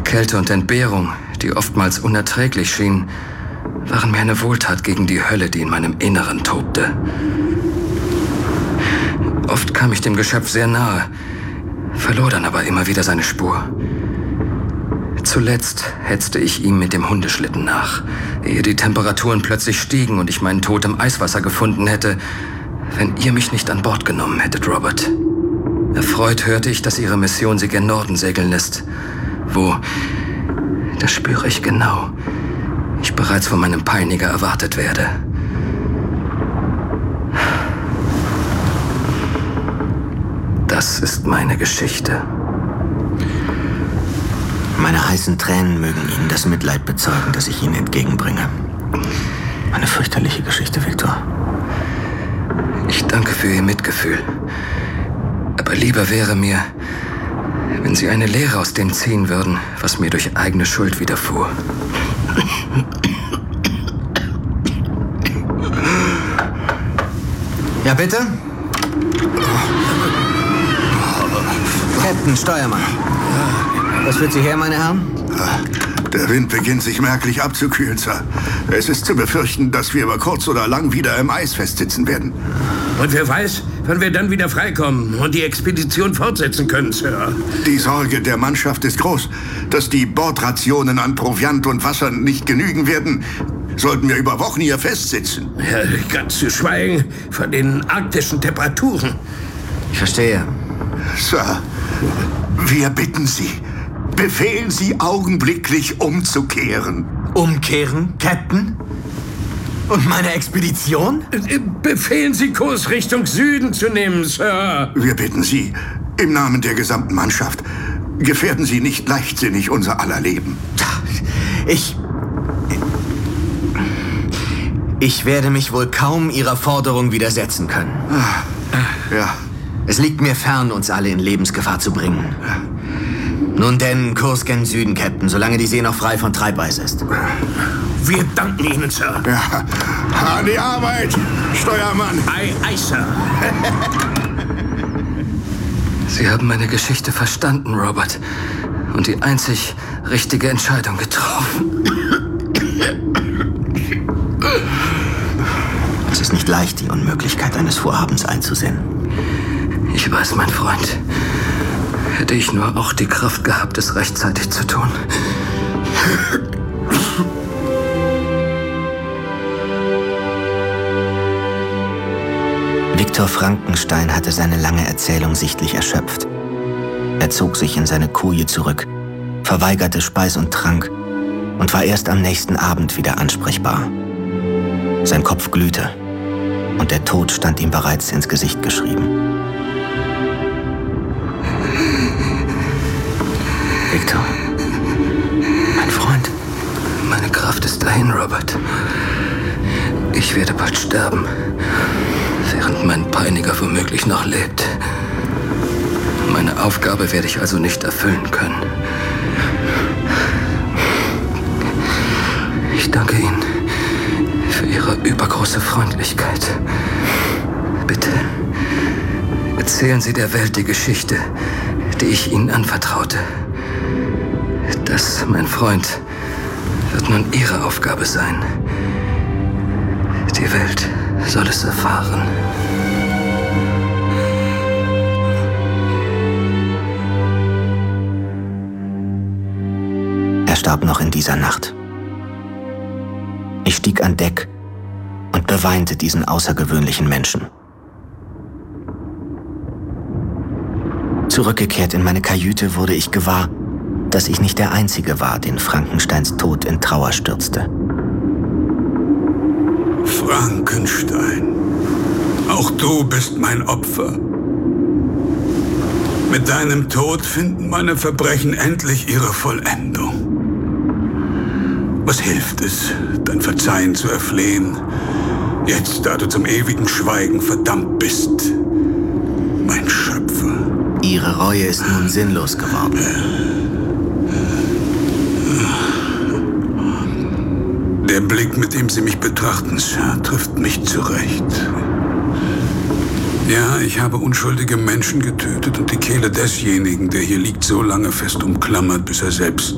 Kälte und Entbehrung, die oftmals unerträglich schienen, waren mir eine Wohltat gegen die Hölle, die in meinem Inneren tobte. Oft kam ich dem Geschöpf sehr nahe, verlor dann aber immer wieder seine Spur. Zuletzt hetzte ich ihm mit dem Hundeschlitten nach, ehe die Temperaturen plötzlich stiegen und ich meinen Tod im Eiswasser gefunden hätte, wenn ihr mich nicht an Bord genommen hättet, Robert. Erfreut hörte ich, dass Ihre Mission Sie gen Norden segeln lässt, wo, das spüre ich genau, ich bereits von meinem Peiniger erwartet werde. Das ist meine Geschichte. Meine heißen Tränen mögen Ihnen das Mitleid bezeugen, das ich Ihnen entgegenbringe. Eine fürchterliche Geschichte, Victor. Ich danke für Ihr Mitgefühl. Aber lieber wäre mir, wenn Sie eine Lehre aus dem ziehen würden, was mir durch eigene Schuld widerfuhr. Ja, bitte? Captain, Steuermann. Was führt Sie her, meine Herren? Der Wind beginnt sich merklich abzukühlen, Sir. Es ist zu befürchten, dass wir über kurz oder lang wieder im Eis festsitzen werden. Und wer weiß, wann wir dann wieder freikommen und die Expedition fortsetzen können, Sir. Die Sorge der Mannschaft ist groß. Dass die Bordrationen an Proviant und Wasser nicht genügen werden, sollten wir über Wochen hier festsitzen. Ja, ganz zu schweigen von den arktischen Temperaturen. Ich verstehe. Sir, wir bitten Sie, befehlen Sie augenblicklich umzukehren. Umkehren, Captain? Und meine Expedition? Befehlen Sie, Kurs Richtung Süden zu nehmen, Sir. Wir bitten Sie, im Namen der gesamten Mannschaft, gefährden Sie nicht leichtsinnig unser aller Leben. Ich werde mich wohl kaum Ihrer Forderung widersetzen können. Ja. Es liegt mir fern, uns alle in Lebensgefahr zu bringen. Nun denn, Kurs gen Süden, Captain, solange die See noch frei von Treibeis ist. Wir danken Ihnen, Sir. Ja, an die Arbeit, Steuermann. Ei, Sir. Sie haben meine Geschichte verstanden, Robert, und die einzig richtige Entscheidung getroffen. Es ist nicht leicht, die Unmöglichkeit eines Vorhabens einzusehen. Ich weiß, mein Freund. Hätte ich nur auch die Kraft gehabt, es rechtzeitig zu tun. Viktor Frankenstein hatte seine lange Erzählung sichtlich erschöpft. Er zog sich in seine Koje zurück, verweigerte Speis und Trank und war erst am nächsten Abend wieder ansprechbar. Sein Kopf glühte und der Tod stand ihm bereits ins Gesicht geschrieben. Victor, mein Freund. Meine Kraft ist dahin, Robert. Ich werde bald sterben, während mein Peiniger womöglich noch lebt. Meine Aufgabe werde ich also nicht erfüllen können. Ich danke Ihnen für Ihre übergroße Freundlichkeit. Bitte, erzählen Sie der Welt die Geschichte, die ich Ihnen anvertraute. Das, mein Freund, wird nun Ihre Aufgabe sein. Die Welt soll es erfahren. Er starb noch in dieser Nacht. Ich stieg an Deck und beweinte diesen außergewöhnlichen Menschen. Zurückgekehrt in meine Kajüte wurde ich gewahr, dass ich nicht der Einzige war, den Frankensteins Tod in Trauer stürzte. Frankenstein, auch du bist mein Opfer. Mit deinem Tod finden meine Verbrechen endlich ihre Vollendung. Was hilft es, dein Verzeihen zu erflehen, jetzt, da du zum ewigen Schweigen verdammt bist, mein Schöpfer? Ihre Reue ist nun sinnlos geworden. Der Blick, mit dem Sie mich betrachten, Sir, trifft mich zurecht. Ja, ich habe unschuldige Menschen getötet und die Kehle desjenigen, der hier liegt, so lange fest umklammert, bis er selbst